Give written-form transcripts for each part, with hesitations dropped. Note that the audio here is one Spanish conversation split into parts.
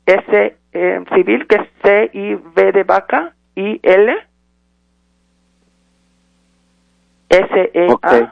civil, que es CIV de vaca, IL, SEA, okay.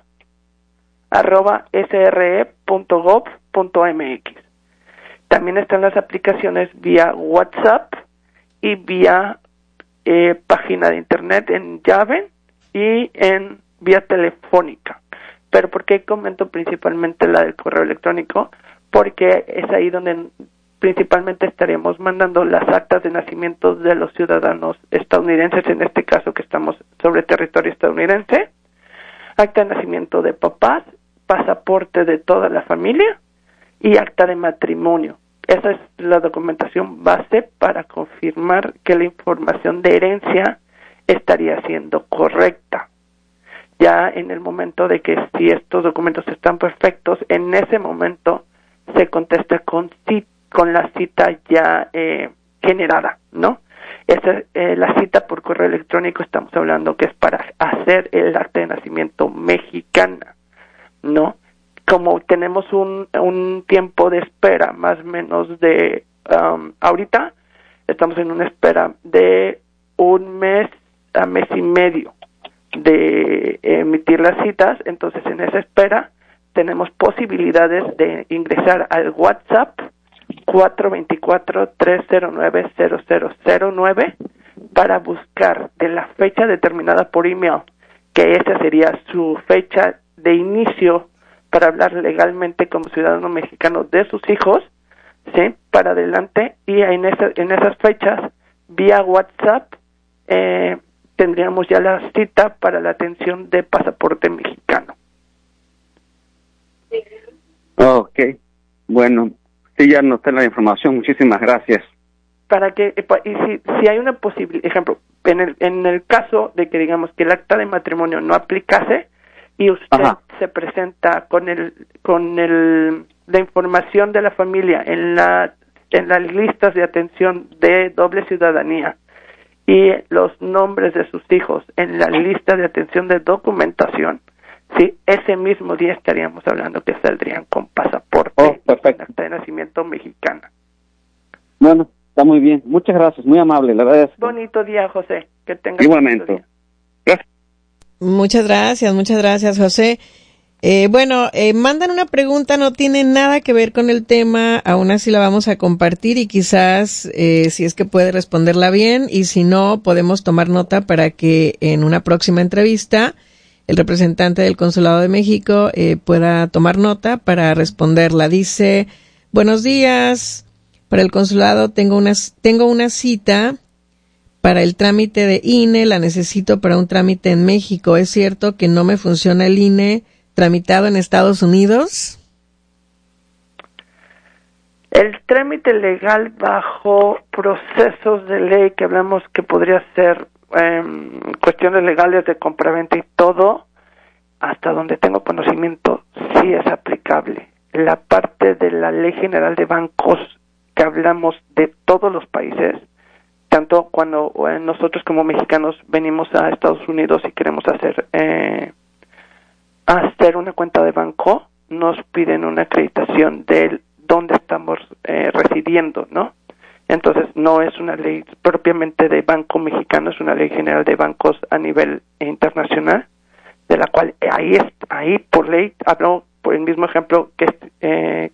@sre.gov.mx. También están las aplicaciones vía WhatsApp y vía página de internet en llave y en vía telefónica. Pero ¿por qué comento principalmente la del correo electrónico? Porque es ahí donde principalmente estaremos mandando las actas de nacimiento de los ciudadanos estadounidenses, en este caso que estamos sobre territorio estadounidense, acta de nacimiento de papás, pasaporte de toda la familia y acta de matrimonio. Esa es la documentación base para confirmar que la información de herencia estaría siendo correcta. Ya en el momento de que si estos documentos están perfectos, en ese momento se contesta con la cita ya generada, ¿no? La cita por correo electrónico estamos hablando que es para hacer el acta de nacimiento mexicana, ¿no? Como tenemos un tiempo de espera más o menos de ahorita estamos en una espera de 1 mes a mes y medio de emitir las citas, entonces en esa espera tenemos posibilidades de ingresar al WhatsApp 424-309-0009 para buscar de la fecha determinada por email, que esa sería su fecha de inicio para hablar legalmente como ciudadano mexicano de sus hijos, ¿sí? Para adelante, y en esas fechas, vía WhatsApp, tendríamos ya la cita para la atención de pasaporte mexicano. Ok, bueno, sí, ya noté la información, muchísimas gracias. Para que, y si hay una posibilidad, ejemplo, en el caso de que digamos que el acta de matrimonio no aplicase y usted se presenta con la información de la familia en las listas de atención de doble ciudadanía y los nombres de sus hijos en la lista de atención de documentación, sí, ese mismo día estaríamos hablando que saldrían con pasaporte y acta de nacimiento mexicana. Bueno, está muy bien. Muchas gracias, muy amable, la verdad es. Bonito día, José. Que tengas igualmente. Bonito día. Gracias. Muchas gracias, José. Mandan una pregunta, no tiene nada que ver con el tema, aún así la vamos a compartir y quizás si es que puede responderla bien, y si no, podemos tomar nota para que en una próxima entrevista el representante del Consulado de México pueda tomar nota para responderla. Dice: buenos días, para el consulado tengo una cita para el trámite de INE, la necesito para un trámite en México. ¿Es cierto que no me funciona el INE tramitado en Estados Unidos? El trámite legal bajo procesos de ley que hablamos que podría ser cuestiones legales de compraventa y todo, hasta donde tengo conocimiento, sí es aplicable. La parte de la Ley General de Bancos que hablamos de todos los países, tanto cuando nosotros como mexicanos venimos a Estados Unidos y queremos hacer una cuenta de banco, nos piden una acreditación de dónde estamos residiendo, ¿no? Entonces no es una ley propiamente de banco mexicano, es una ley general de bancos a nivel internacional, de la cual ahí por ley, hablo por el mismo ejemplo que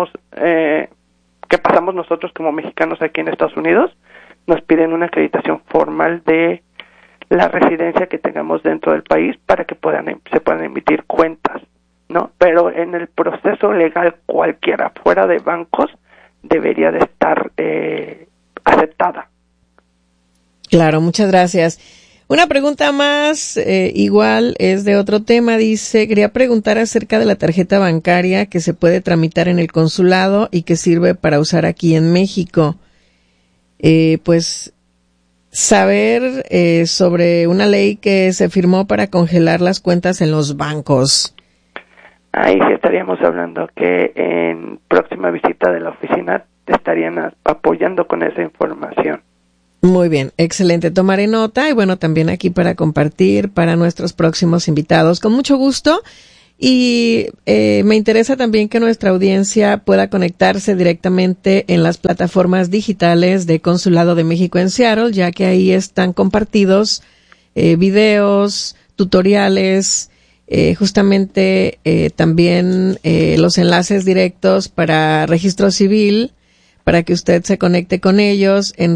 pasamos nosotros como mexicanos aquí en Estados Unidos, nos piden una acreditación formal de la residencia que tengamos dentro del país para que se puedan emitir cuentas, ¿no? Pero en el proceso legal cualquiera fuera de bancos debería de estar aceptada. Claro, muchas gracias. Una pregunta más, igual es de otro tema, dice: quería preguntar acerca de la tarjeta bancaria que se puede tramitar en el consulado y que sirve para usar aquí en México. Pues saber sobre una ley que se firmó para congelar las cuentas en los bancos. Ahí sí estaríamos hablando que en próxima visita de la oficina te estarían apoyando con esa información. Muy bien, excelente, tomaré nota y bueno, también aquí para compartir para nuestros próximos invitados. Con mucho gusto. Y me interesa también que nuestra audiencia pueda conectarse directamente en las plataformas digitales de Consulado de México en Seattle, ya que ahí están compartidos videos, tutoriales, justamente también los enlaces directos para registro civil, para que usted se conecte con ellos en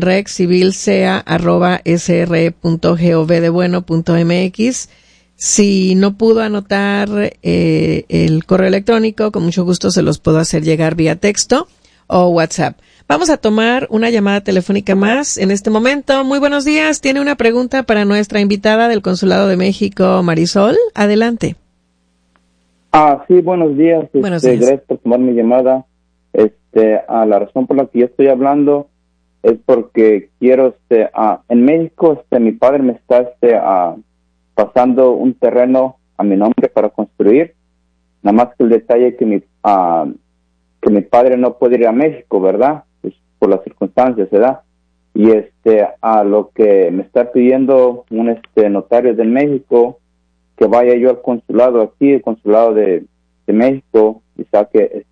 rexcivilsea@sre.gov.mx. Si no pudo anotar el correo electrónico, con mucho gusto se los puedo hacer llegar vía texto o WhatsApp. Vamos a tomar una llamada telefónica más en este momento. Muy buenos días. Tiene una pregunta para nuestra invitada del Consulado de México, Marisol. Adelante. Sí, buenos días. Buenos días. Gracias por tomar mi llamada. La razón por la que yo estoy hablando es porque quiero, en México, mi padre me está, pasando un terreno a mi nombre para construir. Nada más que el detalle que mi padre no puede ir a México, ¿verdad? Pues, por las circunstancias, ¿verdad? Y a lo que me está pidiendo un notario de México, que vaya yo al consulado aquí, el consulado de México, y saque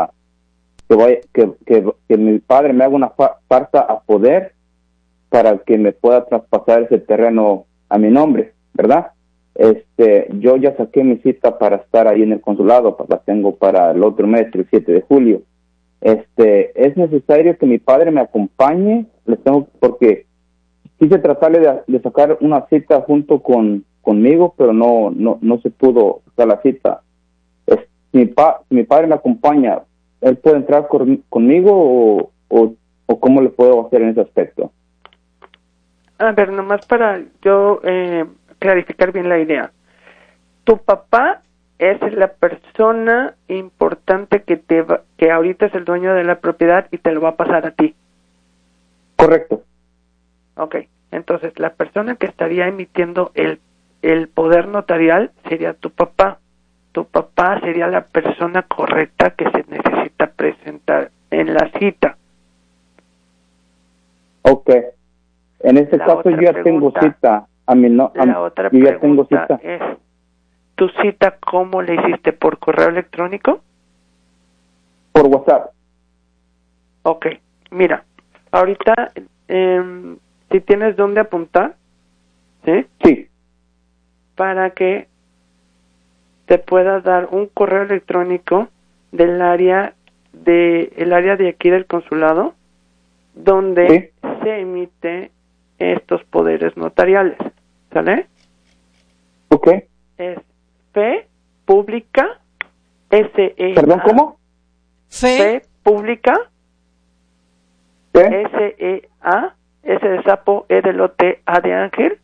que mi padre me haga una carta a poder para que me pueda traspasar ese terreno a mi nombre, ¿verdad? Yo ya saqué mi cita para estar ahí en el consulado, la tengo para el otro mes, el 7 de julio. Es necesario que mi padre me acompañe, porque quise tratarle de sacar una cita junto conmigo, pero no se pudo sacar la cita. Si mi padre me acompaña, ¿él puede entrar conmigo o cómo le puedo hacer en ese aspecto? A ver, nomás para yo clarificar bien la idea. Tu papá es la persona importante que ahorita es el dueño de la propiedad y te lo va a pasar a ti. Correcto. Ok, entonces la persona que estaría emitiendo el poder notarial sería tu papá. Tu papá sería la persona correcta que se necesita presentar en la cita. Ok. En este caso yo ya tengo cita. La otra yo ya tengo pregunta cita. es, ¿tu cita cómo la hiciste? ¿Por correo electrónico? Por WhatsApp. Ok, mira, ahorita si tienes dónde apuntar, ¿sí? Sí. Para que te pueda dar un correo electrónico del área de aquí del consulado, donde ¿Sí? se emite estos poderes notariales, ¿sale? Ok. Es Fe Pública, SEA. ¿Perdón, cómo? Fe Pública, ¿Qué? SEA, S de sapo, E de lote, A de ángel.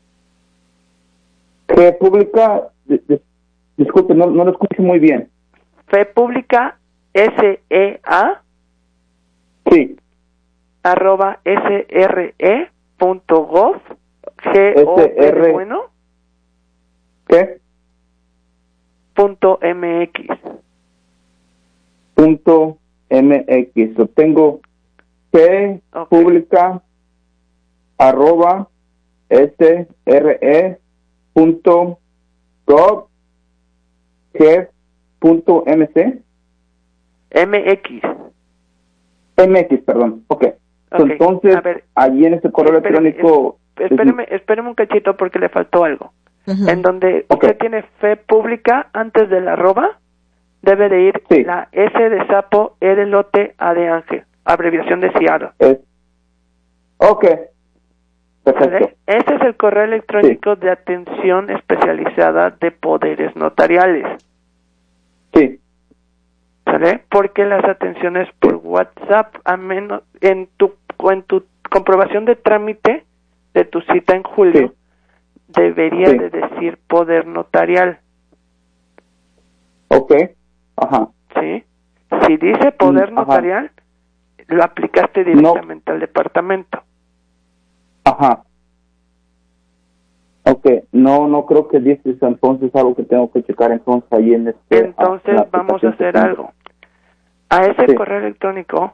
¿Qué pública? Disculpe, no lo escucho muy bien. Fe Pública, SEA, Sí. @ SRE.gov, SR. bueno, ¿Qué? .mx. .mx. Lo tengo. P Okay. pública @ SRE.gov G.mc. MX, perdón. Ok. Entonces, a ver, allí en ese correo electrónico... Espéreme un cachito porque le faltó algo. Uh-huh. En donde Okay. usted tiene Fe Pública antes del @, debe de ir Sí. la S de sapo, E de lote, A de ángel, abreviación de Seattle. Ok. Perfecto. ¿Vale? Ese es el correo electrónico de atención especializada de poderes notariales. Sí. ¿Sale? Porque las atenciones por WhatsApp, a menos en tu comprobación de trámite de tu cita en julio, Sí. debería Sí. de decir poder notarial. Ok. Ajá. ¿Sí? Si dice poder Ajá. notarial, lo aplicaste directamente al departamento. Ajá. Ok. No creo que dices entonces algo que tengo que checar entonces ahí en Entonces la vamos a aplicación que hacer tengo. algo. A ese Sí. correo electrónico,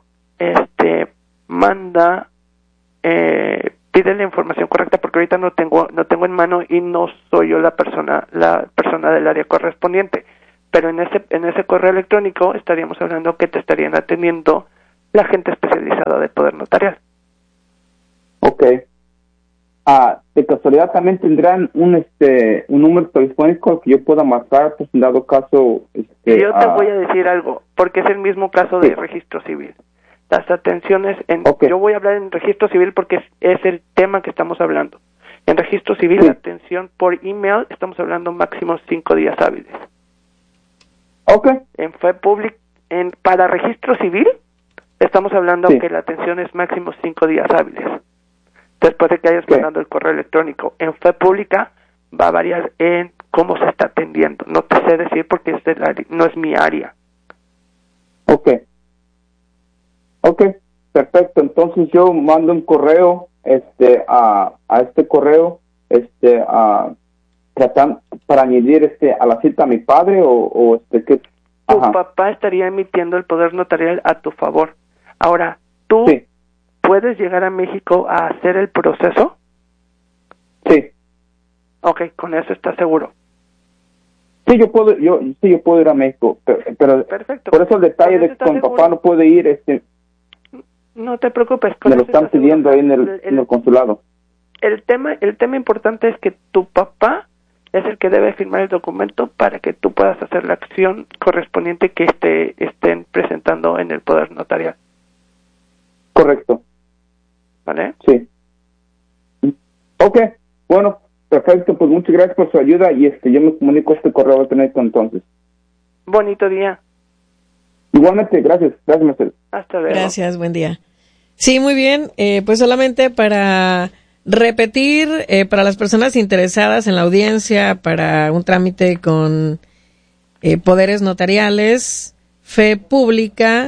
manda, pide la información correcta porque ahorita no tengo en mano y no soy yo la persona del área correspondiente. pero en ese correo electrónico estaríamos hablando que te estarían atendiendo la gente especializada de poder notarial. Ok. De casualidad también tendrán un número telefónico que yo pueda marcar, pues en dado caso. Yo te voy a decir algo, porque es el mismo caso de registro civil. Las atenciones yo voy a hablar en registro civil porque es el tema que estamos hablando. En registro civil, la atención por email, estamos hablando máximo 5 días hábiles. Ok. En fe pública, para registro civil, estamos hablando que la atención es máximo 5 días hábiles. Después de que hayas mandado el correo electrónico. En fe pública va a variar en cómo se está atendiendo. No te sé decir porque no es mi área. Ok, perfecto. Entonces yo mando un correo a este correo tratando para añadir a la cita a mi padre o ¿qué? Tu papá estaría emitiendo el poder notarial a tu favor. Ahora, tú ¿puedes llegar a México a hacer el proceso? Sí. Ok, con eso estás seguro. Sí, yo puedo ir a México, pero perfecto. Por eso el detalle de que con papá no puede ir, no te preocupes. Me lo están pidiendo ahí en el consulado. El tema importante es que tu papá es el que debe firmar el documento para que tú puedas hacer la acción correspondiente que estén presentando en el poder notarial. Correcto. ¿Vale? Sí. Ok, bueno, perfecto, pues muchas gracias por su ayuda y yo me comunico correo electrónico entonces. Bonito día. Igualmente, gracias, Mercedes. Hasta luego. Gracias, buen día. Sí, muy bien, pues solamente para repetir, para las personas interesadas en la audiencia, para un trámite con poderes notariales, fe pública,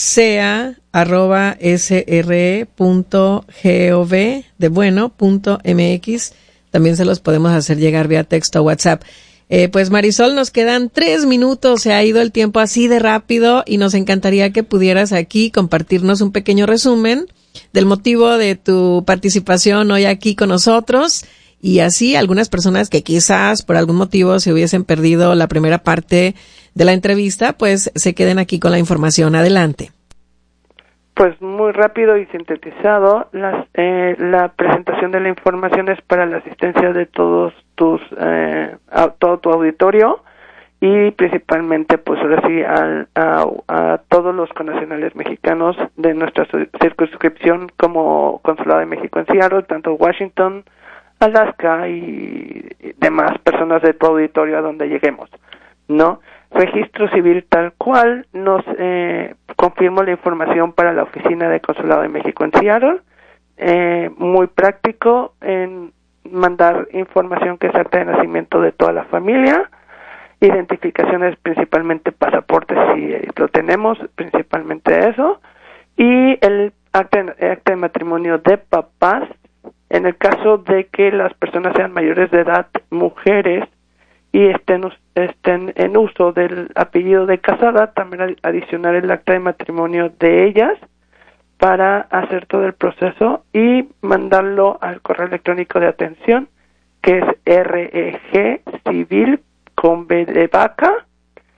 sea@sre.gov de bueno.mx. También se los podemos hacer llegar vía texto o WhatsApp. Pues Marisol, nos quedan 3 minutos, se ha ido el tiempo así de rápido y nos encantaría que pudieras aquí compartirnos un pequeño resumen del motivo de tu participación hoy aquí con nosotros y así algunas personas que quizás por algún motivo se hubiesen perdido la primera parte de la entrevista, pues se queden aquí con la información. Adelante. Pues muy rápido y sintetizado, la presentación de la información es para la asistencia de todo tu auditorio y principalmente pues ahora sí a todos los connacionales mexicanos de nuestra circunscripción como Consulado de México en Seattle, tanto Washington, Alaska y demás personas de tu auditorio a donde lleguemos, ¿no? Registro civil tal cual, nos confirmo la información para la oficina de Consulado de México en Seattle, muy práctico en mandar información que es acta de nacimiento de toda la familia, identificaciones principalmente pasaportes si lo tenemos, principalmente eso, y el acta de matrimonio de papás, en el caso de que las personas sean mayores de edad, mujeres, y estén en uso del apellido de casada, también adicionar el acta de matrimonio de ellas para hacer todo el proceso y mandarlo al correo electrónico de atención que es regcivil con b de vaca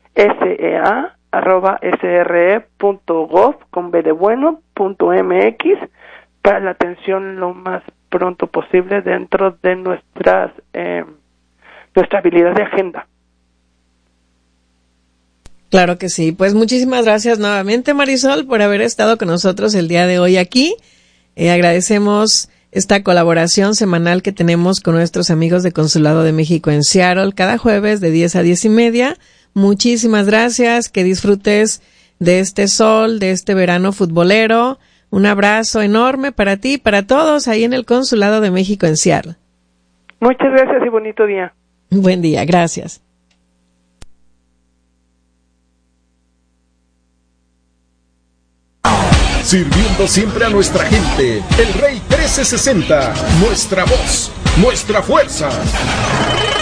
sea@sre.gov con b de bueno.mx para la atención lo más pronto posible dentro de nuestra habilidad de agenda. Claro que sí. Pues muchísimas gracias nuevamente, Marisol, por haber estado con nosotros el día de hoy aquí. Agradecemos esta colaboración semanal que tenemos con nuestros amigos de Consulado de México en Seattle cada jueves de 10 a 10:30. Muchísimas gracias. Que disfrutes de este sol, de este verano futbolero. Un abrazo enorme para ti y para todos ahí en el Consulado de México en Seattle. Muchas gracias y bonito día. Buen día, gracias. Sirviendo siempre a nuestra gente, el Rey 1360, nuestra voz, nuestra fuerza.